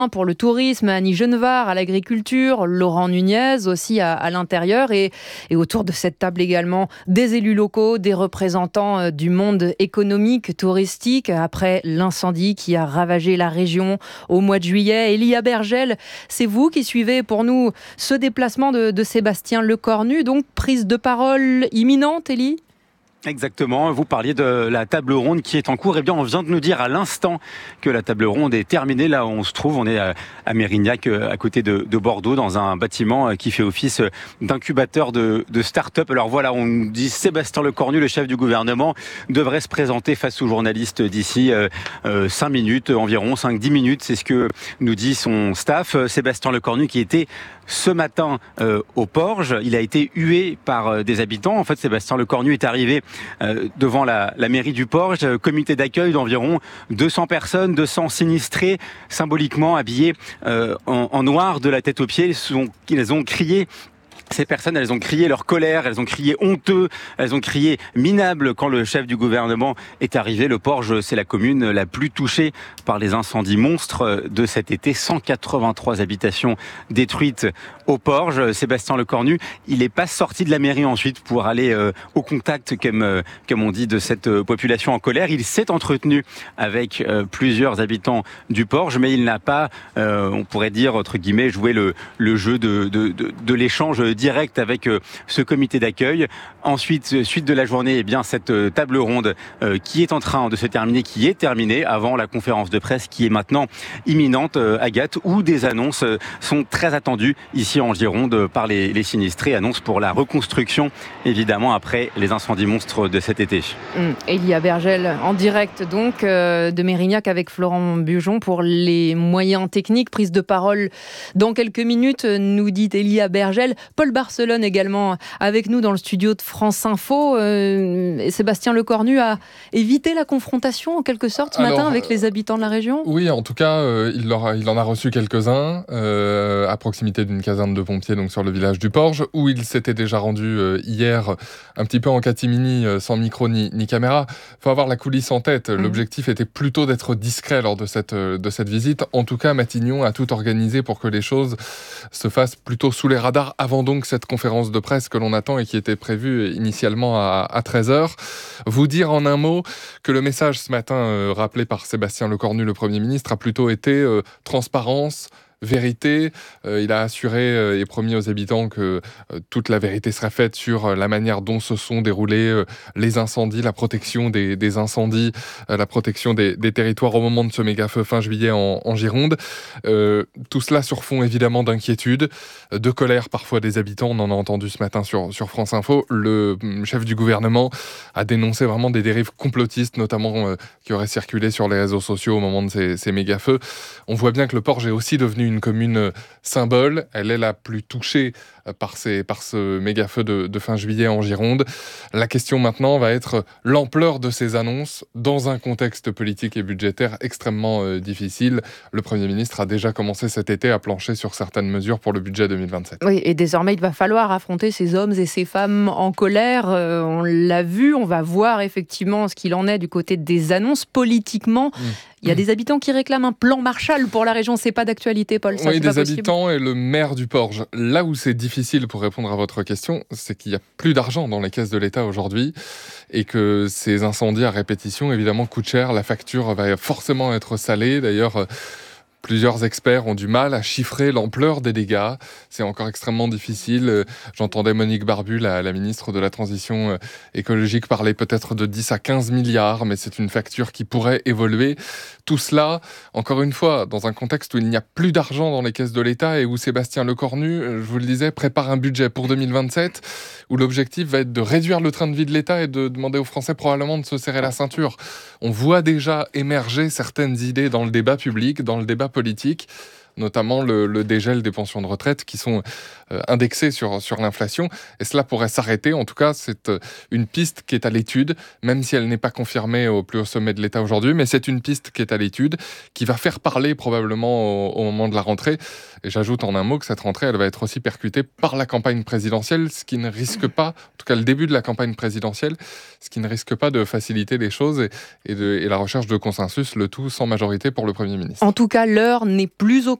pour le tourisme, Annie Genevard à l'agriculture, Laurent Nunez aussi à l'intérieur et autour de cette table également des élus locaux, des représentants du monde économique, touristique après l'incendie qui a ravagé la région au mois de juillet. Elia Bergel, c'est vous qui suivez pour nous ce déplacement de Sébastien Lecornu, donc prise de parole imminente, Élie ? Exactement, vous parliez de la table ronde qui est en cours. Eh bien, on vient de nous dire à l'instant que la table ronde est terminée. Là où on se trouve, on est à Mérignac, à côté de Bordeaux, dans un bâtiment qui fait office d'incubateur de start-up. Alors voilà, on nous dit Sébastien Lecornu, le chef du gouvernement, devrait se présenter face aux journalistes d'ici 5 minutes, environ 5-10 minutes. C'est ce que nous dit son staff. Sébastien Lecornu qui était ce matin au Porge. Il a été hué par des habitants. En fait, Sébastien Lecornu est arrivé devant la mairie du Porge, comité d'accueil d'environ 200 personnes, 200 sinistrés, symboliquement habillés en noir de la tête aux pieds. Ils ont crié. Ces personnes, elles ont crié leur colère, elles ont crié honteux, elles ont crié minable quand le chef du gouvernement est arrivé. Le Porge, c'est la commune la plus touchée par les incendies monstres de cet été. 183 habitations détruites au Porge. Sébastien Lecornu, il n'est pas sorti de la mairie ensuite pour aller au contact, comme on dit, de cette population en colère. Il s'est entretenu avec plusieurs habitants du Porge, mais il n'a pas, on pourrait dire, entre guillemets, joué le jeu de l'échange direct avec ce comité d'accueil. Ensuite, suite de la journée, eh bien cette table ronde qui est en train de se terminer, qui est terminée avant la conférence de presse qui est maintenant imminente, Agathe, où des annonces sont très attendues ici en Gironde par les sinistrés. Annonces pour la reconstruction, évidemment, après les incendies monstres de cet été. Elia Bergel, en direct donc de Mérignac avec Florent Bujon pour les moyens techniques. Prise de parole dans quelques minutes, nous dit Elia Bergel. Paul Barcelone également avec nous dans le studio de France Info. Sébastien Lecornu a évité la confrontation en quelque sorte ce matin avec les habitants de la région ? Oui, en tout cas, il en a reçu quelques-uns à proximité d'une caserne de pompiers, donc sur le village du Porge, où il s'était déjà rendu hier un petit peu en catimini, sans micro ni caméra. Il faut avoir la coulisse en tête. L'objectif était plutôt d'être discret lors de cette visite. En tout cas, Matignon a tout organisé pour que les choses se fassent plutôt sous les radars avant donc cette conférence de presse que l'on attend et qui était prévue initialement à 13h. Vous dire en un mot que le message ce matin rappelé par Sébastien Lecornu, le Premier ministre, a plutôt été transparence, vérité. Il a assuré et promis aux habitants que toute la vérité serait faite sur la manière dont se sont déroulés les incendies, la protection des incendies, la protection des territoires au moment de ce méga-feu fin juillet en Gironde. Tout cela sur fond évidemment d'inquiétude, de colère parfois des habitants. On en a entendu ce matin sur France Info. Le chef du gouvernement a dénoncé vraiment des dérives complotistes, notamment qui auraient circulé sur les réseaux sociaux au moment de ces méga-feux. On voit bien que le Porge est aussi devenu une commune symbole. Elle est la plus touchée par ce méga-feu de fin juillet en Gironde. La question maintenant va être l'ampleur de ces annonces dans un contexte politique et budgétaire extrêmement difficile. Le Premier ministre a déjà commencé cet été à plancher sur certaines mesures pour le budget 2027. Oui, et désormais, il va falloir affronter ces hommes et ces femmes en colère. On l'a vu, on va voir effectivement ce qu'il en est du côté des annonces politiquement. Il y a des habitants qui réclament un plan Marshall pour la région. C'est pas d'actualité, Paul. Ça, oui, des possible. Habitants et le maire du Porge. Là où c'est difficile pour répondre à votre question, c'est qu'il n'y a plus d'argent dans les caisses de l'État aujourd'hui et que ces incendies à répétition, évidemment, coûtent cher. La facture va forcément être salée. D'ailleurs, plusieurs experts ont du mal à chiffrer l'ampleur des dégâts. C'est encore extrêmement difficile. J'entendais Monique Barbu, la ministre de la Transition écologique, parler peut-être de 10 à 15 milliards, mais c'est une facture qui pourrait évoluer. Tout cela, encore une fois, dans un contexte où il n'y a plus d'argent dans les caisses de l'État et où Sébastien Lecornu, je vous le disais, prépare un budget pour 2027 où l'objectif va être de réduire le train de vie de l'État et de demander aux Français probablement de se serrer la ceinture. On voit déjà émerger certaines idées dans le débat public, dans le débat politique. notamment le dégel des pensions de retraite qui sont indexées sur l'inflation. Et cela pourrait s'arrêter. En tout cas, c'est une piste qui est à l'étude, même si elle n'est pas confirmée au plus haut sommet de l'État aujourd'hui. Mais c'est une piste qui est à l'étude, qui va faire parler probablement au moment de la rentrée. Et j'ajoute en un mot que cette rentrée, elle va être aussi percutée par la campagne présidentielle, ce qui ne risque pas, en tout cas le début de la campagne présidentielle, ce qui ne risque pas de faciliter les choses et la recherche de consensus, le tout sans majorité pour le Premier ministre. En tout cas, l'heure n'est plus au